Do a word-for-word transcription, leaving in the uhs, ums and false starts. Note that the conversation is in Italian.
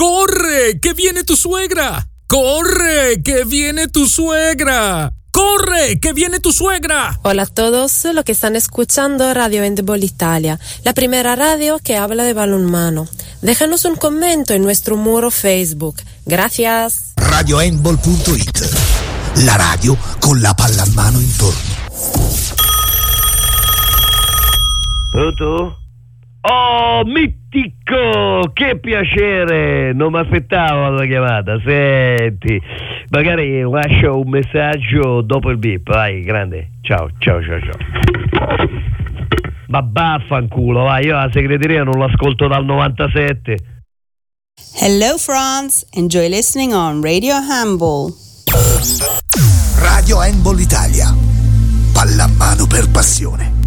Corre, che viene tu suegra! Corre, que viene tu suegra! ¡Corre! ¡Que viene tu suegra! Hola a todos los que están escuchando Radio Handball Italia, la primera radio que habla de balonmano. Déjanos un comentario en nuestro muro Facebook. Gracias. radio handball punto it, la radio con la pallamano intorno. Pronto? Oh, mitico! Che piacere! Non mi aspettavo la chiamata. Senti, magari lascio un messaggio dopo il beep. Vai, grande. Ciao, ciao, ciao, ciao. Ma vaffanculo, vai, io la segreteria non l'ascolto dal novantasette. Hello France, enjoy listening on Radio Handball. Radio Handball Italia, pallamano per passione.